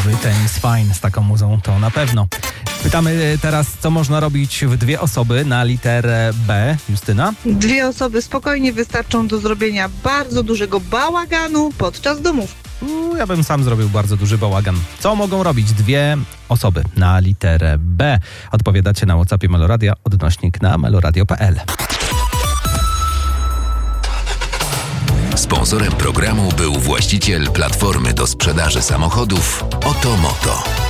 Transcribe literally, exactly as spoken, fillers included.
klubowy, ten jest fajny z taką muzą, to na pewno. Pytamy teraz, co można robić w dwie osoby na literę B. Justyna? Dwie osoby spokojnie wystarczą do zrobienia bardzo dużego bałaganu podczas domów. U, ja bym sam zrobił bardzo duży bałagan. Co mogą robić dwie osoby na literę B? Odpowiadacie na WhatsAppie Meloradia, odnośnik na meloradio kropka p l. Sponsorem programu był właściciel platformy do sprzedaży samochodów Oto Moto.